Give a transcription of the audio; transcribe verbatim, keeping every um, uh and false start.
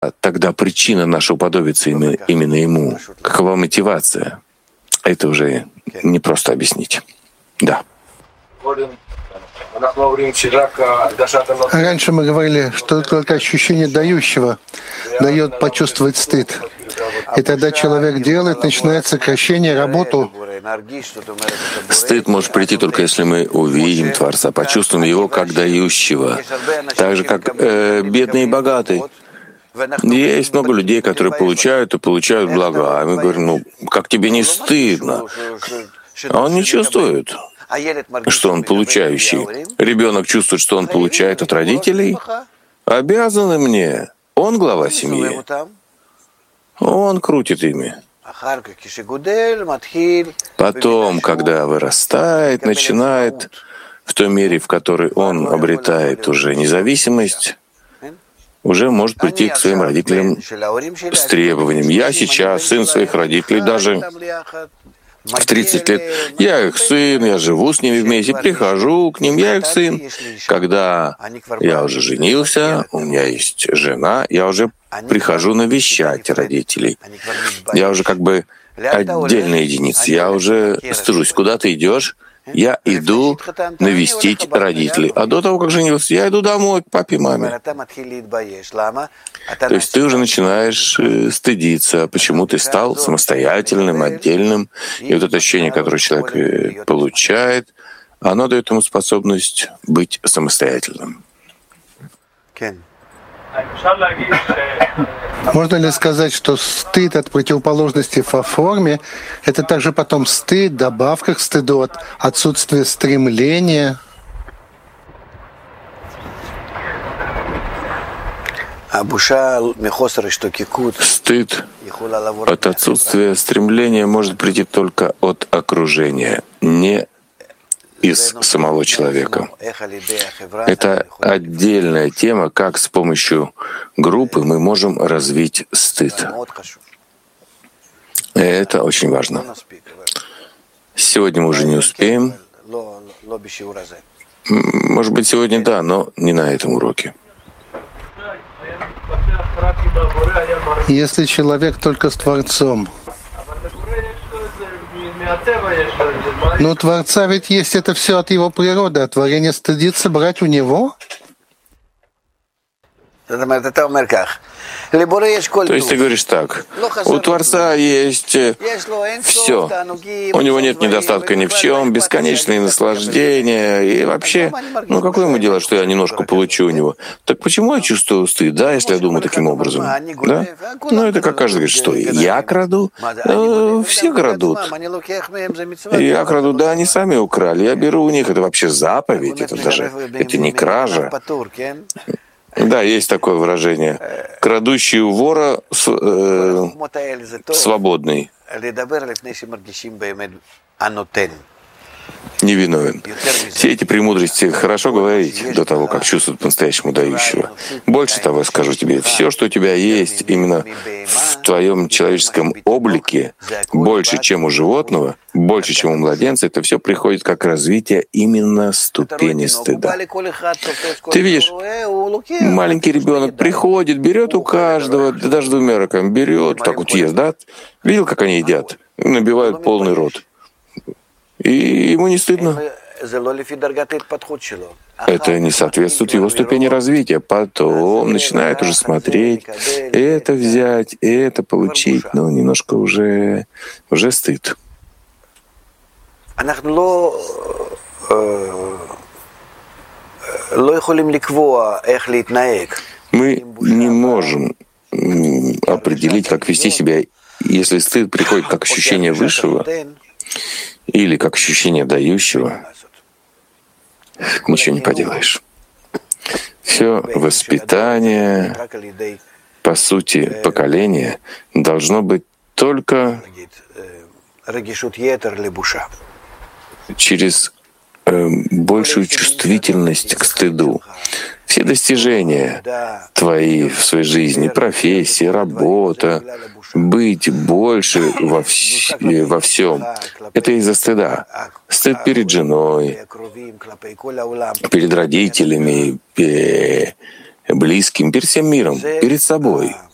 тогда причина наша уподобиться именно, именно Ему? Какова мотивация? Это уже не просто объяснить. Да. Раньше мы говорили, что только ощущение дающего дает почувствовать стыд. И тогда человек делает, начинает сокращение, работу. Стыд может прийти только если мы увидим Творца, почувствуем Его как дающего. Так же, как э, бедный и богатый. Есть много людей, которые получают и получают блага. А мы говорим, ну, как тебе не стыдно? А он не чувствует, что он получающий. Ребенок чувствует, что он получает от родителей. Обязаны мне. Он глава семьи. Он крутит ими. Потом, когда вырастает, начинает, в той мере, в которой он обретает уже независимость, уже может прийти к своим родителям с требованием. Я сейчас сын своих родителей, даже в тридцать лет. Я их сын, я живу с ними вместе, прихожу к ним, я их сын. Когда я уже женился, у меня есть жена, я уже прихожу навещать родителей. Я уже как бы отдельная единица. Я уже стыжусь. Куда ты идешь? Я иду навестить родителей. А до того, как женился, я иду домой к папе и маме. То есть ты уже начинаешь стыдиться, почему ты стал самостоятельным, отдельным. И вот это ощущение, которое человек получает, оно дает ему способность быть самостоятельным. Можно ли сказать, что стыд от противоположности по форме — это также потом стыд, добавка к стыду от отсутствия стремления? Стыд от отсутствия стремления может прийти только от окружения, не из самого человека. Это отдельная тема, как с помощью группы мы можем развить стыд. И это очень важно. Сегодня мы уже не успеем. Может быть, сегодня да, но не на этом уроке. Если человек только с Творцом, но у Творца ведь есть это все от его природы, а творение стыдится брать у него? То есть ты говоришь так, у Творца есть все, у него нет недостатка ни в чем, бесконечные наслаждения, и вообще, ну какое ему дело, что я немножко получу у него? Так почему я чувствую стыд, да, если я думаю таким образом? Да? Ну это как каждый говорит, что я краду? Э, все крадут. Я краду, да, они сами украли, я беру у них, это вообще заповедь, это даже, это не кража. Да, есть такое выражение. Крадущий у вора э, свободный, невиновен. Все эти премудрости хорошо говорить до того, как чувствуют по-настоящему дающего. Больше того, я скажу тебе, все, что у тебя есть именно в твоем человеческом облике, больше, чем у животного, больше, чем у младенца, это все приходит как развитие именно ступени стыда. Ты видишь, маленький ребенок приходит, берет у каждого, даже двумя руками берет, так вот ест, да? Видел, как они едят? Набивают полный рот. И ему не стыдно. Это не соответствует его ступени развития. Потом начинает уже смотреть, это взять, это получить, но немножко уже, уже стыд. Мы не можем определить, как вести себя, если стыд приходит как ощущение высшего, или как ощущение дающего, ничего не поделаешь. Все воспитание, по сути, поколение должно быть только через э, большую чувствительность к стыду. Все достижения твои в своей жизни, профессия, работа, быть больше во, вс... во всем, это из-за стыда. Стыд перед женой, перед родителями, перед близким, перед всем миром, перед собой.